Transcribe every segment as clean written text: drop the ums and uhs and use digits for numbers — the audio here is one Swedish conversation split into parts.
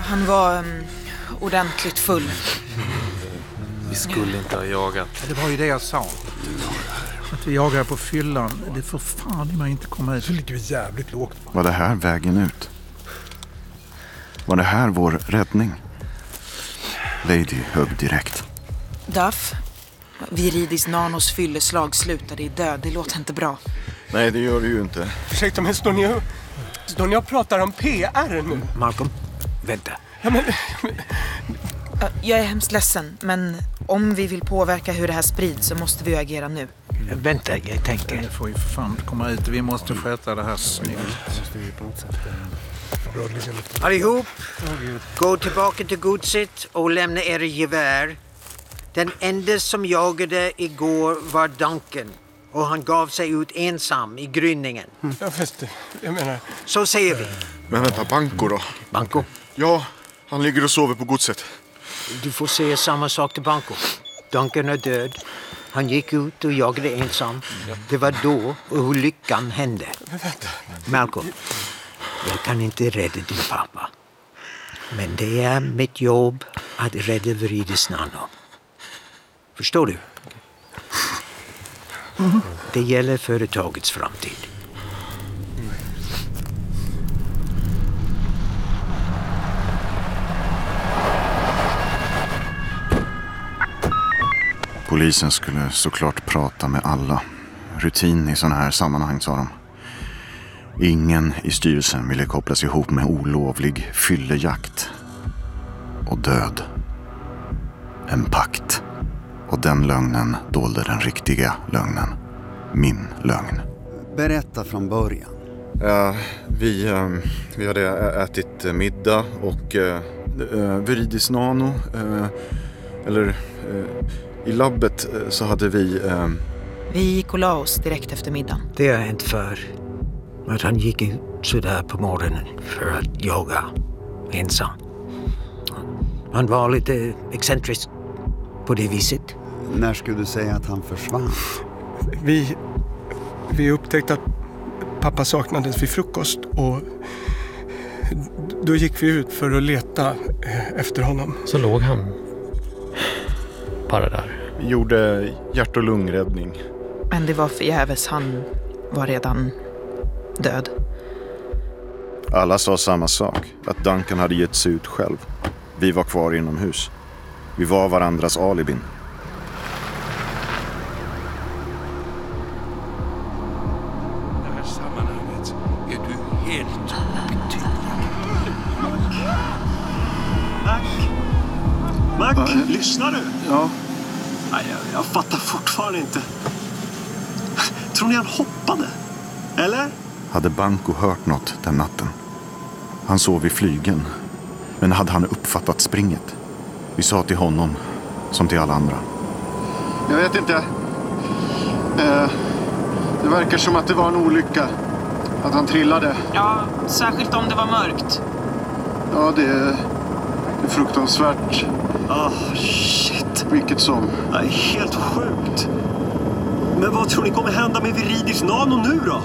Han var ordentligt full. Vi skulle inte ha jagat. Det var ju det jag sa. Att vi jagar på fyllan. Det får fan i mig inte komma ut. Så ligger vi jävligt lågt. Var det här vägen ut? Var det här vår räddning? Lady högg direkt. Duff, Viridis Nanos fylleslag slutade i död. Det låter inte bra. Nej, det gör det ju inte. Ursäkta, men står ni och pratar om PR nu? Malcolm, vänta. Ja, men... Jag är hemskt ledsen, men om vi vill påverka hur det här sprids så måste vi agera nu. Vänta, jag tänker. Det får ju för fan komma ut. Vi måste sköta det här snyggt. Allihop, gå tillbaka till godset och lämna era gevär. Den enda som jagade igår var Duncan. Och han gav sig ut ensam i gryningen. Ja, fast jag menar... Så säger vi. Men vänta, Banco då? Banco? Ja, han ligger och sover på godset. Du får säga samma sak till Banco. Duncan är död. Han gick ut och jagade ensam. Det var då olyckan hände. Malcolm, jag kan inte rädda din pappa. Men det är mitt jobb att rädda Viridis Nano. Förstår du? Det gäller företagets framtid. Polisen skulle såklart prata med alla. Rutin i sådana här sammanhang, sa de. Ingen i styrelsen ville kopplas ihop med olovlig fyllejakt. Och död. En pakt. Och den lögnen dolde den riktiga lögnen. Min lögn. Berätta från början. Ja, vi hade ätit middag och Viridis Nano, i labbet så hade vi... Vi gick och la oss direkt efter middagen. Det har hänt för att han gick ut sådär på morgonen för att jaga ensam. Han var lite excentrisk på det viset. När skulle du säga att han försvann? Vi upptäckte att pappa saknades vid frukost och då gick vi ut för att leta efter honom. Så låg han bara där. Vi gjorde hjärt- och lungräddning. Men det var förgäves, han var redan död. Alla sa samma sak, att Duncan hade gett sig ut själv. Vi var kvar inomhus. Vi var varandras alibin. Det här sammanhanget är du helt obetydlig. Mac, lyssnar du? Ja. Nej, jag fattar fortfarande inte. Tror ni han hoppade? Eller? Hade Banco hört något den natten? Han sov i flygen. Men hade han uppfattat springet? Vi sa till honom, som till alla andra. Jag vet inte. Det verkar som att det var en olycka. Att han trillade. Ja, särskilt om det var mörkt. Ja, det är fruktansvärt. Shit. Vilket som. Det är helt sjukt. Men vad tror ni kommer hända med Viridis Nano nu då?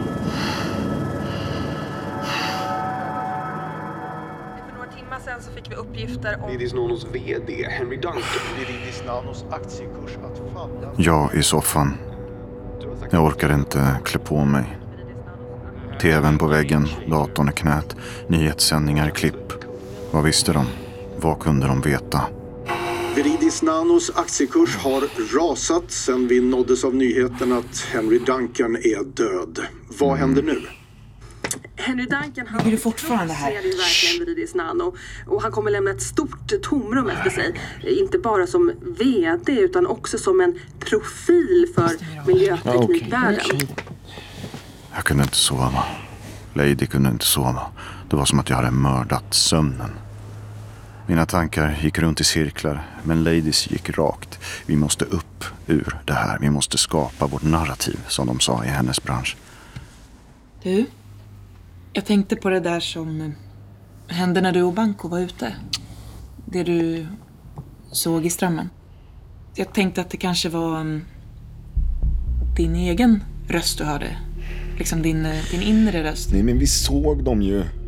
För några timmar sedan så fick vi uppgifter om Viridis Nanos vd, Henry Duncan. Viridis Nanos aktiekurs att falla. Jag i soffan. Jag orkade inte klä på mig. TVn på väggen, datorn i knät, nyhetssändningar, klipp. Vad visste de? Vad kunde de veta? Viridis Nanos aktiekurs har rasat sedan vi nåddes av nyheten att Henry Duncan är död. Vad händer nu? Henry Duncan, han är du fortfarande här? Ser ju verkligen Viridis Nano och han kommer lämna ett stort tomrum efter sig. Inte bara som vd utan också som en profil för miljöteknikvärlden. Jag kunde inte sova. Lady kunde inte sova. Det var som att jag hade mördat sömnen. Mina tankar gick runt i cirklar, men Ladies gick rakt. Vi måste upp ur det här. Vi måste skapa vårt narrativ, som de sa i hennes bransch. Du, jag tänkte på det där som hände när du och Banco var ute. Det du såg i strömmen. Jag tänkte att det kanske var din egen röst du hörde. Liksom din inre röst. Nej, men vi såg dem ju.